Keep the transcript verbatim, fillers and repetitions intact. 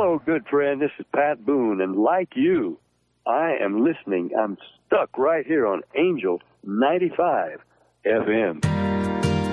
Hello, good friend. This is Pat Boone, and like you, I am listening. I'm stuck right here on Angel ninety-five F M.